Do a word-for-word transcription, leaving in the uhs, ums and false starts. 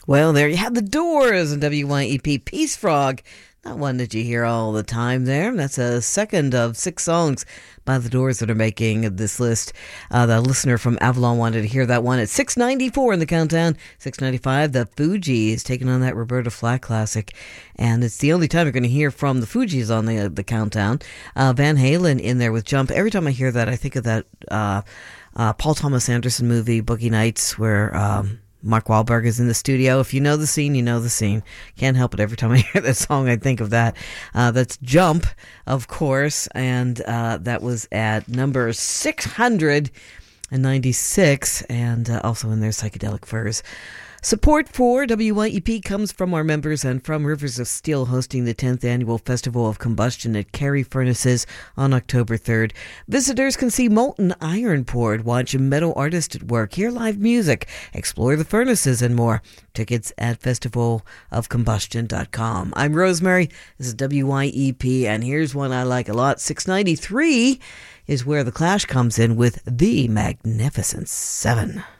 Well, there you have the Doors and W Y E P Peace Frog. Not one that you hear all the time there. That's a second of six songs by the Doors that are making this list. Uh, the listener from Avalon wanted to hear that one at six ninety-four in the countdown. six ninety-five, the Fugees taking on that Roberta Flack classic. And it's the only time you're going to hear from the Fugees on the, the countdown. Uh, Van Halen in there with Jump. Every time I hear that, I think of that uh, uh, Paul Thomas Anderson movie, Boogie Nights, where... Um, Mark Wahlberg is in the studio. If you know the scene, you know the scene. Can't help it. Every time I hear that song, I think of that. Uh, that's Jump, of course, and uh, that was at number six hundred ninety-six, and uh, also in there, Psychedelic Furs. Support for W Y E P comes from our members and from Rivers of Steel hosting the tenth Annual Festival of Combustion at Carey Furnaces on October third. Visitors can see molten iron poured, watch a metal artist at work, hear live music, explore the furnaces and more. Tickets at festival of combustion dot com. I'm Rosemary. This is W Y E P, and here's one I like a lot. six ninety-three is where The Clash comes in with The Magnificent Seven.